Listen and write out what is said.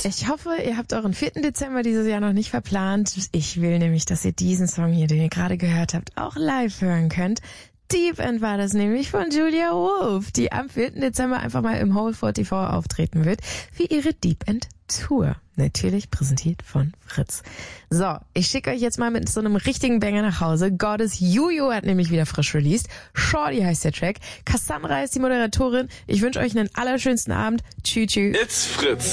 Ich hoffe, ihr habt euren 4. Dezember dieses Jahr noch nicht verplant. Ich will nämlich, dass ihr diesen Song hier, den ihr gerade gehört habt, auch live hören könnt. Deep End war das nämlich von Julia Wolf, die am 4. Dezember einfach mal im Hole 44 auftreten wird für ihre Deep End Tour. Natürlich präsentiert von Fritz. So, ich schicke euch jetzt mal mit so einem richtigen Banger nach Hause. Goddess Juju hat nämlich wieder frisch released. Shorty heißt der Track. Cassandra ist die Moderatorin. Ich wünsche euch einen allerschönsten Abend. Tschüss. It's Fritz.